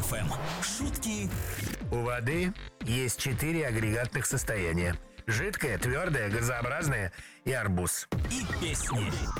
ФМ. Шутки У воды есть 4 агрегатных состояния: жидкое, твердое, газообразное и арбуз. и песни.